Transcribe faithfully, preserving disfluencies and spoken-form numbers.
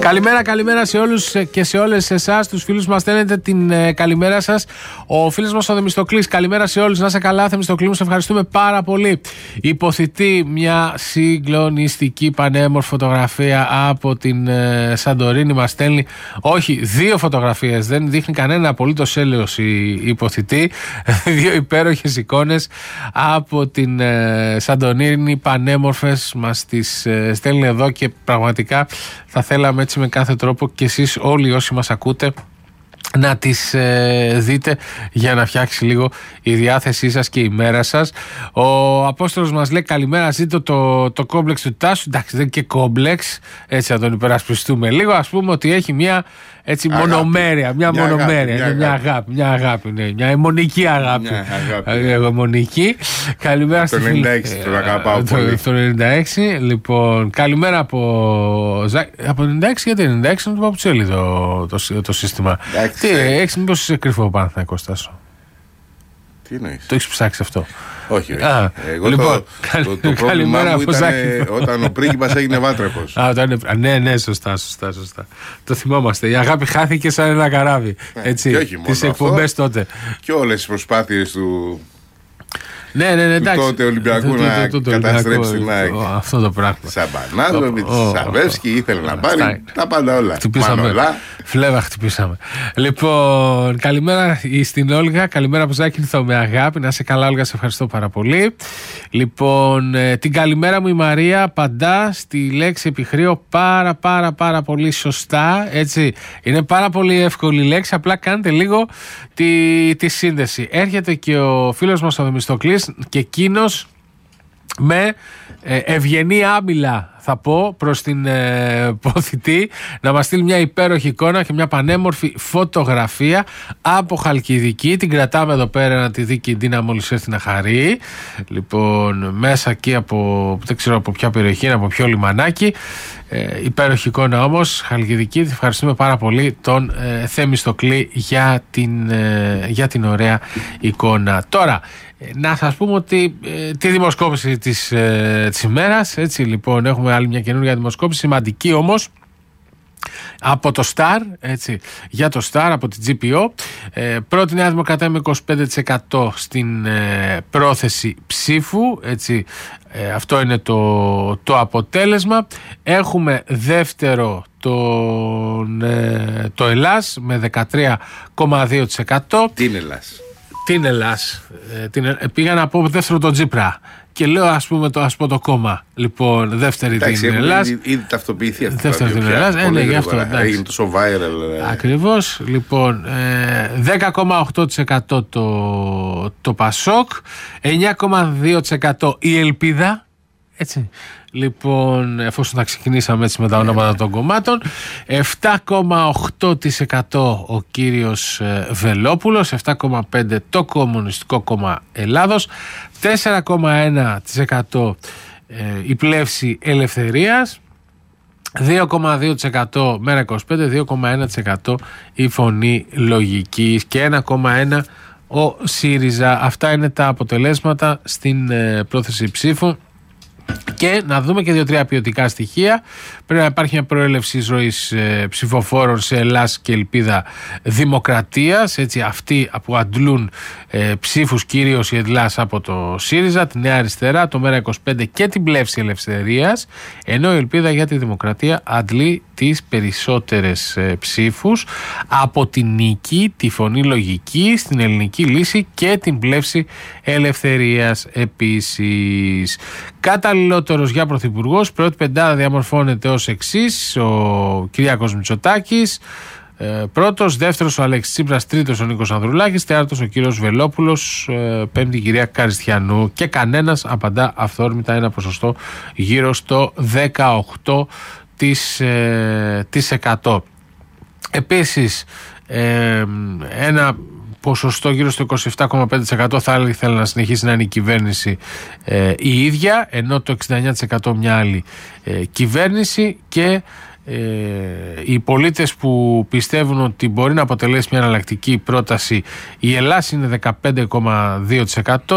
Καλημέρα, καλημέρα σε όλους και σε όλες εσάς, τους φίλους μας στέλνετε την ε, καλημέρα σας. Ο φίλος μας ο Θεμιστοκλής, καλημέρα σε όλους, να είσαι καλά Θεμιστοκλή μου, σε ευχαριστούμε πάρα πολύ. Υποθητή μια συγκλονιστική πανέμορφη φωτογραφία από την ε, Σαντορίνη μας στέλνει, όχι δύο φωτογραφίες, δεν δείχνει κανένα απολύτως έλεος η υποθητή, δύο υπέροχες εικόνες από την ε, Σαντορίνη, πανέμορφες, μας τις ε, στέλνει εδώ και πραγματικά θα θέλαμε έτσι με κάθε τρόπο και εσείς όλοι όσοι μας ακούτε να τις ε, δείτε για να φτιάξει λίγο η διάθεσή σας και η μέρα σας. Ο Απόστολος μας λέει καλημέρα, ζήτω το, το κόμπλεξ του Τάσου. Εντάξει, δεν είναι και κόμπλεξ, έτσι να τον υπερασπιστούμε λίγο. Ας πούμε ότι έχει μια έτσι αγάπη. μονομέρεια, μια, μια μονομέρεια, αγάπη, μια, αγάπη. μια αγάπη, μια αγάπη, ναι, μια αιμονική αγάπη. Μια αγάπη. Αιμονική. Καλημέρα στο ενενήντα έξι, τον αγαπάω πολύ. Το ενενήντα έξι, λοιπόν, καλημέρα από, από ενενήντα έξι, γιατί ενενήντα έξι είναι το Παπουτσέλη το, το, το σύστημα. Τι, έχεις μήπως είσαι κρυφό Παναθηναϊκός, Στάσο? Τι εννοείς? Το έχεις ψάξει αυτό? Όχι, όχι. Α, εγώ λοιπόν, το, το, το πρόβλημά μου ήταν όταν ο πρίγκιπας έγινε βάτρεχος. Α, όταν, ναι, ναι, σωστά, σωστά, σωστά. Το θυμόμαστε. Η αγάπη χάθηκε σαν ένα καράβι. Έτσι, και όχι μόνο τις εκπομπές τότε. Και όλες τις προσπάθειες του... Ναι, ναι, ναι, εντάξει. Του τότε Ολυμπιακού να καταστρέψει την ΑΕΚ. Αυτό το πράγμα. Σαμπανάζοβιτ, Σαβεύσκι, ήθελε να πάρει τα πάντα όλα. Χτυπήσαμε. Φλέβα χτυπήσαμε. Λοιπόν, καλημέρα στην Όλγα. Καλημέρα που Ζάκη, ήρθα με αγάπη. Να είσαι καλά, Όλγα, σε ευχαριστώ πάρα πολύ. Λοιπόν, την καλημέρα μου η Μαρία απαντά στη λέξη επιχρέω πάρα πάρα πάρα πολύ σωστά. Έτσι. Είναι πάρα πολύ εύκολη η λέξη. Απλά κάντε λίγο τη, τη σύνδεση. Έρχεται και ο φίλος μας ο Θεμιστοκλής και εκείνος με ε, ευγενή άμυλα, θα πω, προς την ε, ποθητή να μας στείλει μια υπέροχη εικόνα και μια πανέμορφη φωτογραφία από Χαλκιδική. Την κρατάμε εδώ πέρα να τη δει και η Ντίνα μόλις έρθει να χαρεί. Λοιπόν, μέσα εκεί από, δεν ξέρω από ποια περιοχή, από ποιο λιμανάκι. Ε, υπέροχη εικόνα όμως, Χαλκιδική. Ευχαριστούμε πάρα πολύ τον ε, Θεμιστοκλή για την, ε, για την ωραία εικόνα. Τώρα, να σας πούμε ότι ε, τη δημοσκόπηση της, ε, της ημέρας, έτσι λοιπόν έχουμε άλλη μια καινούργια δημοσκόπηση, σημαντική όμως, από το Star, έτσι, για το Star, από την τζι πι ο. Ε, πρώτη Νέα Δημοκρατία με είκοσι πέντε τοις εκατό στην ε, πρόθεση ψήφου, έτσι, ε, αυτό είναι το, το αποτέλεσμα. Έχουμε δεύτερο τον, ε, το Ελλάς με δεκατρία κόμμα δύο τοις εκατό. Τι είναι Ελλάς? Την Ελλάς. Ε, την, πήγα να πω δεύτερο τον Τζίπρα. Και λέω ας πούμε το, ας πω το κόμμα. Λοιπόν, δεύτερη εντάξει, την Ελλάς. Ήδη ταυτοποιηθεί αυτό. Δεύτερη την Ελλάς. Ε, ναι, γι' αυτό. Έγινε τόσο viral. Ακριβώς. Λοιπόν, ε, δέκα κόμμα οκτώ τοις εκατό το, το Πασόκ. εννιά κόμμα δύο τοις εκατό η Ελπίδα. Έτσι. Λοιπόν, εφόσον θα ξεκινήσαμε έτσι με τα ονόματα των κομμάτων, επτά κόμμα οκτώ τοις εκατό ο κύριος Βελόπουλος, επτά κόμμα πέντε τοις εκατό το Κομμουνιστικό Κόμμα Ελλάδος, τέσσερα κόμμα ένα τοις εκατό η Πλεύση Ελευθερίας, δύο κόμμα δύο τοις εκατό Μέρα είκοσι πέντε, δύο κόμμα ένα τοις εκατό η Φωνή Λογικής και ένα κόμμα ένα τοις εκατό ο ΣΥΡΙΖΑ. Αυτά είναι τα αποτελέσματα στην πρόθεση ψήφου. Και να δούμε και δύο-τρία ποιοτικά στοιχεία. Πρέπει να υπάρχει μια προέλευση ροής ε, ψηφοφόρων σε Ελλάς και Ελπίδα Δημοκρατίας. Έτσι, αυτοί που αντλούν ε, ψήφους κυρίως η Ελλάς από το ΣΥΡΙΖΑ, τη Νέα Αριστερά, το Μέρα είκοσι πέντε και την Πλεύση Ελευθερίας. Ενώ η Ελπίδα για τη Δημοκρατία αντλεί τις περισσότερες ε, ψήφους από τη Νίκη, τη Φωνή Λογική, στην Ελληνική Λύση και την Πλεύση Ελευθερίας επίσης. Καταλληλότερος για πρωθυπουργός, πρώτη πεντάδα διαμορφώνεται ως εξής: ο Κυριάκος Μητσοτάκης, ε, πρώτος, δεύτερος ο Αλέξης Τσίπρας, τρίτος ο Νίκος Ανδρουλάκης, τέταρτος ο κύριος Βελόπουλος, ε, πέμπτη η κυρία Καριστιανού και κανένας απαντά αυθόρμητα, ένα ποσοστό γύρω στο δεκαοκτώ τοις εκατό. Επίσης, ε, ένα ποσοστό γύρω στο είκοσι επτά κόμμα πέντε τοις εκατό θα ήθελε να συνεχίσει να είναι η κυβέρνηση ε, η ίδια, ενώ το εξήντα εννιά τοις εκατό μια άλλη ε, κυβέρνηση και ε, οι πολίτες που πιστεύουν ότι μπορεί να αποτελέσει μια εναλλακτική πρόταση η Ελλάς είναι δεκαπέντε κόμμα δύο τοις εκατό,